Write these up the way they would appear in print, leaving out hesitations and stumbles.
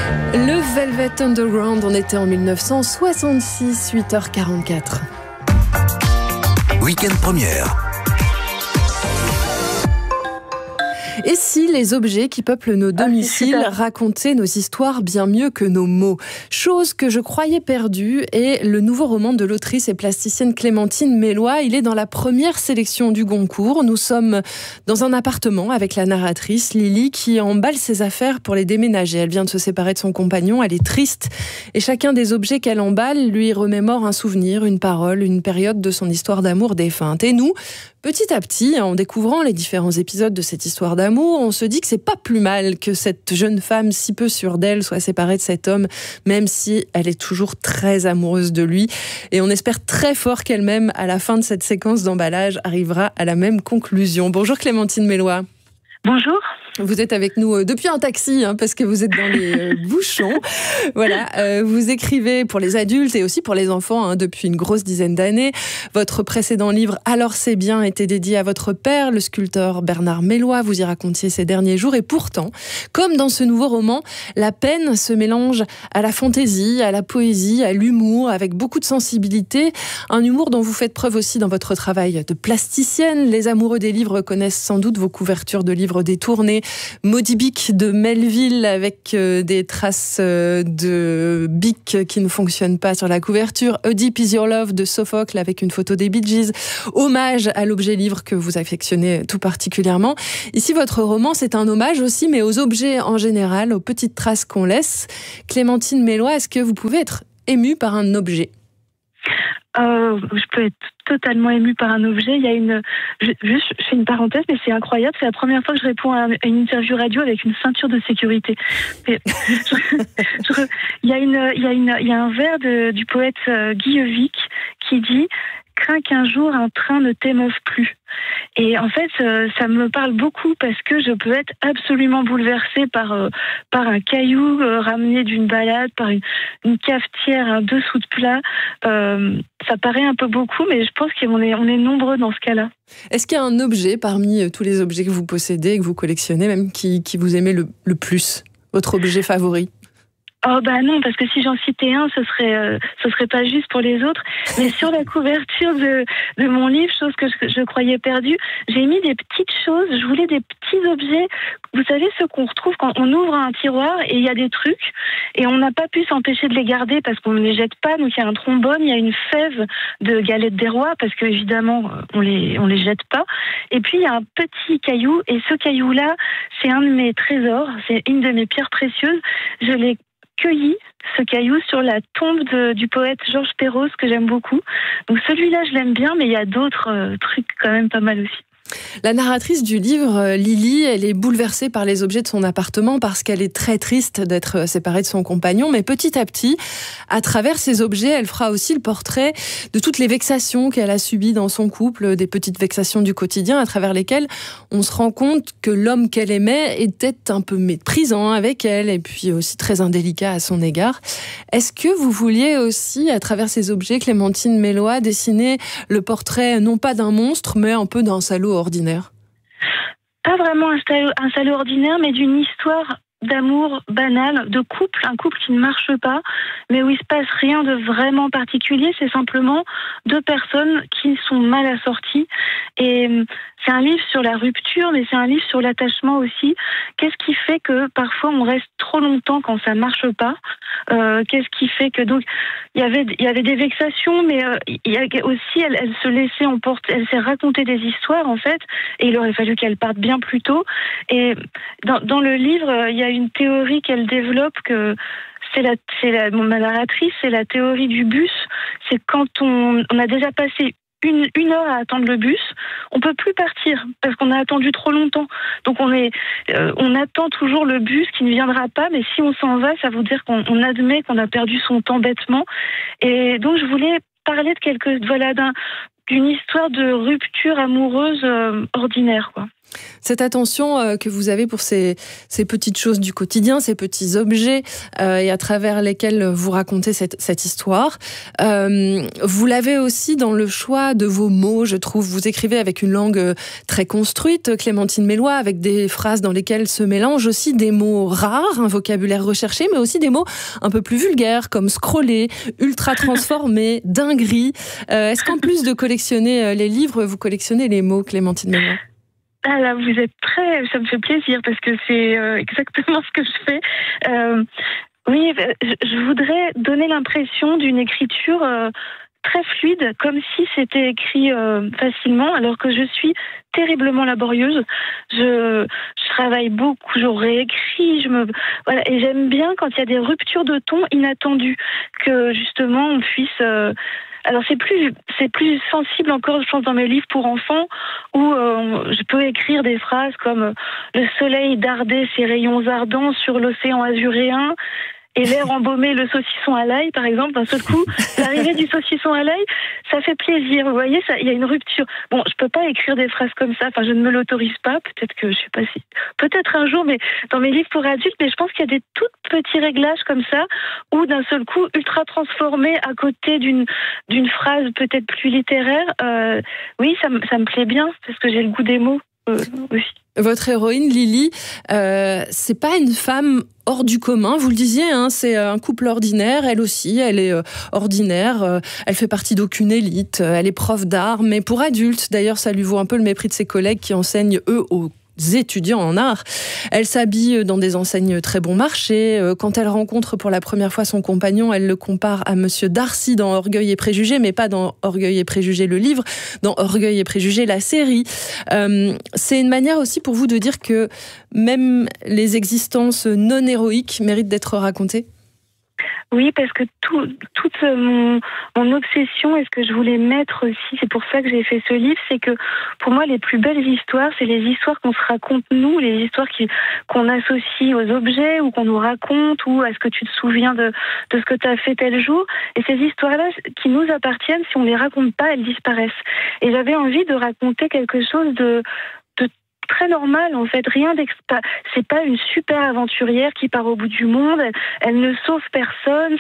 Le Velvet Underground, on était en 1966, 8h44. Week-end première. Et si les objets qui peuplent nos domiciles racontaient nos histoires bien mieux que nos mots? Chose que je croyais perdue est le nouveau roman de l'autrice et plasticienne Clémentine Melloy. Il est dans la première sélection du Goncourt. Nous sommes dans un appartement avec la narratrice Lily qui emballe ses affaires pour les déménager. Elle vient de se séparer de son compagnon, elle est triste et chacun des objets qu'elle emballe lui remémore un souvenir, une parole, une période de son histoire d'amour défunte. Et nous, petit à petit, en découvrant les différents épisodes de cette histoire d'amour, on se dit que c'est pas plus mal que cette jeune femme si peu sûre d'elle soit séparée de cet homme, même si elle est toujours très amoureuse de lui. Et on espère très fort qu'elle-même, à la fin de cette séquence d'emballage, arrivera à la même conclusion. Bonjour Clémentine Melloy. Bonjour. Vous êtes avec nous depuis un taxi, parce que vous êtes dans les bouchons. Voilà, vous écrivez pour les adultes et aussi pour les enfants depuis une grosse dizaine d'années. Votre précédent livre « Alors c'est bien » était dédié à votre père, le sculpteur Bernard Melloy. Vous y racontiez ses derniers jours. Et pourtant, comme dans ce nouveau roman, la peine se mélange à la fantaisie, à la poésie, à l'humour, avec beaucoup de sensibilité. Un humour dont vous faites preuve aussi dans votre travail de plasticienne. Les amoureux des livres connaissent sans doute vos couvertures de livres détournés. Moby Dick de Melville avec des traces de bic qui ne fonctionnent pas sur la couverture. A Deep Is Your Love de Sophocle avec une photo des Bee Gees. Hommage à l'objet livre que vous affectionnez tout particulièrement. Ici, votre roman, c'est un hommage aussi, mais aux objets en général, aux petites traces qu'on laisse. Clémentine Melloy, est-ce que vous pouvez être émue par un objet ? Je peux être totalement émue par un objet. Il y a je fais une parenthèse, mais c'est incroyable. C'est la première fois que je réponds à une interview radio avec une ceinture de sécurité. Il y a un vers du poète Guy Evic qui dit: crains qu'un jour un train ne t'émeuve plus. Et en fait, ça me parle beaucoup parce que je peux être absolument bouleversée par un caillou ramené d'une balade, par une cafetière, un dessous de plat. Ça paraît un peu beaucoup, mais je pense qu'on est nombreux dans ce cas-là. Est-ce qu'il y a un objet parmi tous les objets que vous possédez, que vous collectionnez, même qui vous aimez le plus? Votre objet favori? Oh non, parce que si j'en citais un, ce serait pas juste pour les autres. Mais sur la couverture de mon livre, chose que je croyais perdue, j'ai mis des petites choses. Je voulais des petits objets. Vous savez, ceux qu'on retrouve quand on ouvre un tiroir et il y a des trucs et on n'a pas pu s'empêcher de les garder parce qu'on ne les jette pas. Donc il y a un trombone, il y a une fève de galette des rois parce que évidemment on les jette pas. Et puis il y a un petit caillou et ce caillou-là, c'est un de mes trésors. C'est une de mes pierres précieuses. Je l'ai cueilli, ce caillou, sur la tombe du poète Georges Perros, que j'aime beaucoup. Donc celui-là, je l'aime bien, mais il y a d'autres trucs quand même pas mal aussi. La narratrice du livre, Lily, elle est bouleversée par les objets de son appartement parce qu'elle est très triste d'être séparée de son compagnon. Mais petit à petit, à travers ces objets, elle fera aussi le portrait de toutes les vexations qu'elle a subies dans son couple, des petites vexations du quotidien à travers lesquelles on se rend compte que l'homme qu'elle aimait était un peu méprisant avec elle et puis aussi très indélicat à son égard. Est-ce que vous vouliez aussi, à travers ces objets, Clémentine Melloy, dessiner le portrait non pas d'un monstre, mais un peu d'un salaud ordinaire? Pas vraiment un salaud ordinaire, mais d'une histoire d'amour banal, de couple, un couple qui ne marche pas, mais où il se passe rien de vraiment particulier. C'est simplement deux personnes qui sont mal assorties. Et c'est un livre sur la rupture, mais c'est un livre sur l'attachement aussi. Qu'est-ce qui fait que parfois on reste trop longtemps quand ça marche pas? Qu'est-ce qui fait que donc il y avait des vexations, mais il y a aussi elle se laissait emporter, elle s'est raconté des histoires en fait, et il aurait fallu qu'elle parte bien plus tôt. Et dans le livre, il y a une théorie qu'elle développe que ma narratrice, c'est la théorie du bus. C'est quand on a déjà passé une heure à attendre le bus, on peut plus partir parce qu'on a attendu trop longtemps. Donc on attend toujours le bus qui ne viendra pas, mais si on s'en va, ça veut dire qu'on admet qu'on a perdu son temps bêtement. Et donc je voulais parler d'une histoire de rupture amoureuse ordinaire, quoi. Cette attention que vous avez pour ces petites choses du quotidien, ces petits objets et à travers lesquels vous racontez cette histoire, vous l'avez aussi dans le choix de vos mots, je trouve. Vous écrivez avec une langue très construite, Clémentine Melloy, avec des phrases dans lesquelles se mélangent aussi des mots rares, un vocabulaire recherché, mais aussi des mots un peu plus vulgaires, comme scroller, ultra transformé, dinguerie. Est-ce qu'en plus de collectionner les livres, vous collectionnez les mots, Clémentine Melloy ? Ah là, vous êtes ça me fait plaisir parce que c'est exactement ce que je fais. Oui, je voudrais donner l'impression d'une écriture très fluide, comme si c'était écrit facilement, alors que je suis terriblement laborieuse. Je travaille beaucoup, je réécris, voilà, et j'aime bien quand il y a des ruptures de ton inattendues, que justement on puisse. Alors c'est plus sensible encore, je pense, dans mes livres pour enfants, où je peux écrire des phrases comme le soleil dardait ses rayons ardents sur l'océan azuréen. Et l'air embaumé, le saucisson à l'ail, par exemple, d'un seul coup, l'arrivée du saucisson à l'ail, ça fait plaisir. Vous voyez, il y a une rupture. Bon, je peux pas écrire des phrases comme ça. Enfin, je ne me l'autorise pas. Peut-être que je sais pas si, peut-être un jour, mais dans mes livres pour adultes, mais je pense qu'il y a des tout petits réglages comme ça, où d'un seul coup, ultra transformé à côté d'une phrase peut-être plus littéraire. Oui, ça me plaît bien parce que j'ai le goût des mots aussi. Votre héroïne, Lily, c'est pas une femme hors du commun, vous le disiez, hein, c'est un couple ordinaire, elle aussi, elle est ordinaire, elle fait partie d'aucune élite, elle est prof d'art, mais pour adultes, d'ailleurs ça lui vaut un peu le mépris de ses collègues qui enseignent, eux, aux étudiants en art. Elle s'habille dans des enseignes très bon marché. Quand elle rencontre pour la première fois son compagnon, elle le compare à Monsieur Darcy dans Orgueil et Préjugés, mais pas dans Orgueil et Préjugés le livre, dans Orgueil et Préjugés la série. C'est une manière aussi pour vous de dire que même les existences non héroïques méritent d'être racontées ? Oui, parce que toute mon obsession et ce que je voulais mettre aussi, c'est pour ça que j'ai fait ce livre, c'est que pour moi les plus belles histoires, c'est les histoires qu'on se raconte nous, les histoires qu'on associe aux objets ou qu'on nous raconte ou à ce que tu te souviens de ce que tu as fait tel jour. Et ces histoires-là qui nous appartiennent, si on les raconte pas, elles disparaissent. Et j'avais envie de raconter quelque chose de très normal en fait, c'est pas une super aventurière qui part au bout du monde, elle ne sauve personne,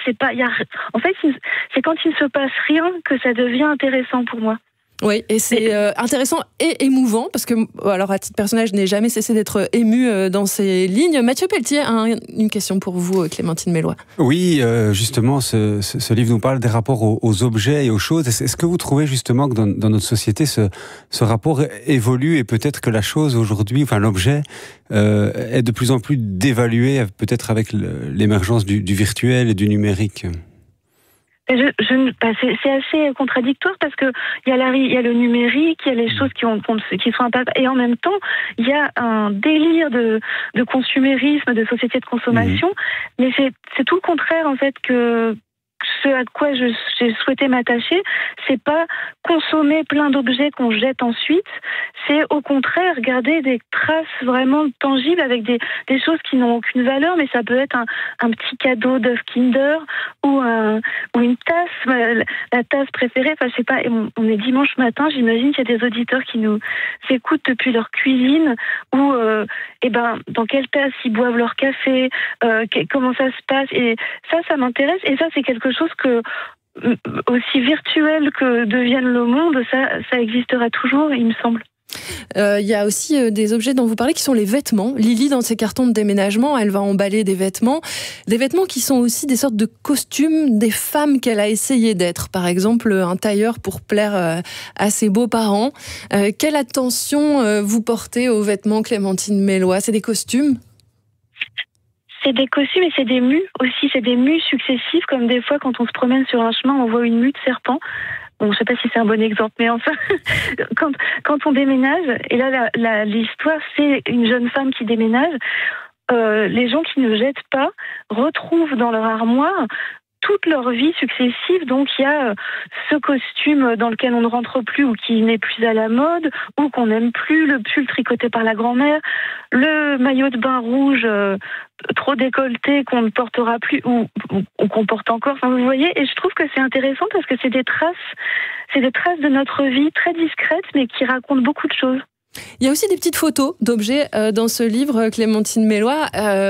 en fait c'est quand il ne se passe rien que ça devient intéressant pour moi. Oui, et c'est intéressant et émouvant, parce que, alors à titre personnel, je n'ai jamais cessé d'être émue dans ces lignes. Mathieu Pelletier a une question pour vous, Clémentine Melloy. Oui, justement, ce livre nous parle des rapports aux objets et aux choses. Est-ce que vous trouvez justement que dans notre société, ce rapport évolue et peut-être que la chose aujourd'hui, enfin l'objet, est de plus en plus dévalué, peut-être avec l'émergence du virtuel et du numérique ? C'est assez contradictoire parce que il y a le numérique, il y a les choses qui sont impactantes, et en même temps il y a un délire de consumérisme, de société de consommation, mais c'est tout le contraire en fait que ce à quoi j'ai souhaité m'attacher, c'est pas consommer plein d'objets qu'on jette ensuite, c'est au contraire garder des traces vraiment tangibles avec des choses qui n'ont aucune valeur, mais ça peut être un petit cadeau d'œuf Kinder ou une tasse, la tasse préférée, enfin je sais pas, on est dimanche matin, j'imagine qu'il y a des auditeurs qui nous écoutent depuis leur cuisine ou dans quelle tasse ils boivent leur café, comment ça se passe, et ça m'intéresse, et ça c'est quelque chose que aussi virtuel que devienne le monde, ça existera toujours, il me semble. Il y a aussi des objets dont vous parlez qui sont les vêtements. Lily, dans ses cartons de déménagement, elle va emballer des vêtements qui sont aussi des sortes de costumes des femmes qu'elle a essayé d'être. Par exemple, un tailleur pour plaire à ses beaux-parents. Quelle attention vous portez aux vêtements, Clémentine Melloy ? C'est des costumes ? C'est des costumes et c'est des mues aussi, c'est des mues successives, comme des fois quand on se promène sur un chemin, on voit une mue de serpent. Bon, je sais pas si c'est un bon exemple, mais enfin, quand on déménage, et là l'histoire c'est une jeune femme qui déménage, les gens qui ne jettent pas retrouvent dans leur armoire toute leur vie successive. Donc il y a ce costume dans lequel on ne rentre plus ou qui n'est plus à la mode ou qu'on n'aime plus, le pull tricoté par la grand-mère, le maillot de bain rouge trop décolleté qu'on ne portera plus ou qu'on porte encore. Enfin, vous voyez, et je trouve que c'est intéressant parce que c'est des traces de notre vie très discrètes mais qui racontent beaucoup de choses. Il y a aussi des petites photos d'objets dans ce livre, Clémentine Melloy.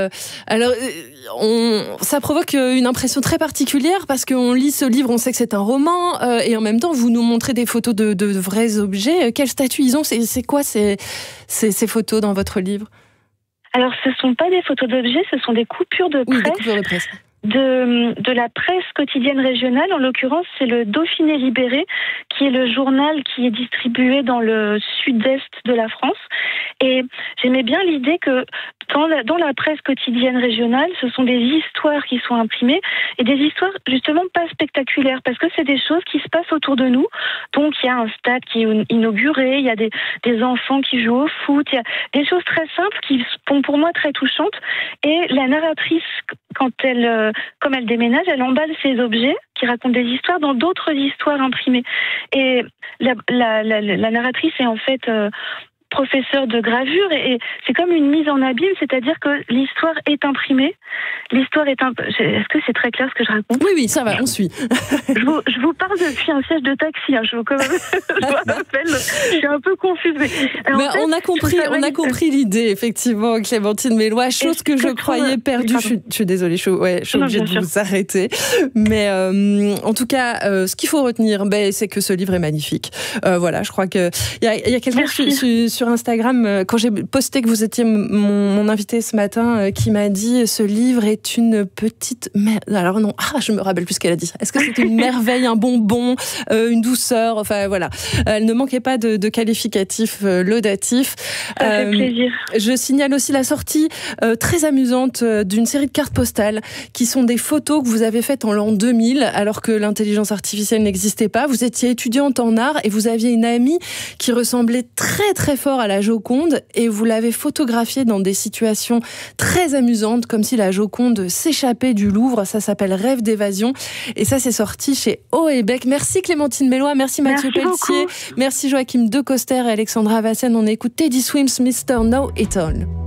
Ça provoque une impression très particulière parce qu'on lit ce livre, on sait que c'est un roman, et en même temps, vous nous montrez des photos de vrais objets. Quel statut ils ont ? C'est quoi ces photos dans votre livre ? Alors, ce ne sont pas des photos d'objets, ce sont des coupures de presse. Oui, des coupures de presse. De la presse quotidienne régionale. En l'occurrence, c'est le Dauphiné Libéré, qui est le journal qui est distribué dans le sud-est de la France. Et j'aimais bien l'idée que dans la presse quotidienne régionale, ce sont des histoires qui sont imprimées, et des histoires justement pas spectaculaires, parce que c'est des choses qui se passent autour de nous. Donc il y a un stade qui est inauguré, il y a des enfants qui jouent au foot, il y a des choses très simples qui sont pour moi très touchantes. Et la narratrice, comme elle déménage, elle emballe ses objets qui racontent des histoires dans d'autres histoires imprimées. Et la narratrice est en fait professeur de gravure, et c'est comme une mise en abîme, c'est-à-dire que l'histoire est imprimée. Est-ce que c'est très clair ce que je raconte ? Oui, ça va, on suit. Je vous parle depuis un siège de taxi, je suis un peu confuse. On a compris l'idée, effectivement, Clémentine Melloy, chose que je croyais perdue. Je suis désolée, je suis obligée de vous arrêter. Mais en tout cas, ce qu'il faut retenir, c'est que ce livre est magnifique. Voilà, je crois qu'il y a quelqu'un sur Instagram, quand j'ai posté que vous étiez mon invité ce matin, qui m'a dit: ce livre est une petite alors non, je me rappelle plus ce qu'elle a dit. Est-ce que c'est une merveille, un bonbon, une douceur, enfin voilà. Elle ne manquait pas de qualificatifs laudatifs. Ça fait plaisir. Je signale aussi la sortie très amusante d'une série de cartes postales qui sont des photos que vous avez faites en l'an 2000, alors que l'intelligence artificielle n'existait pas. Vous étiez étudiante en art et vous aviez une amie qui ressemblait très très fort à la Joconde, et vous l'avez photographiée dans des situations très amusantes, comme si la Joconde s'échappait du Louvre. Ça s'appelle Rêve d'évasion, et ça c'est sorti chez Houellebecq. Merci Clémentine Melloy, merci Mathieu Pelletier, merci Joachim De Coster et Alexandra Vassen. On écoute Teddy Swims, Mr. Know It All.